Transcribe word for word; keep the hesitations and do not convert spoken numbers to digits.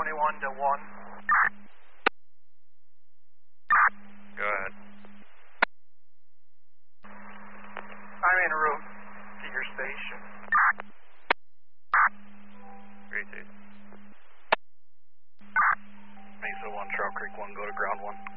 twenty-one to one. Go ahead. I'm en route to your station. three two. Mesa one, Trail Creek one, go to ground one.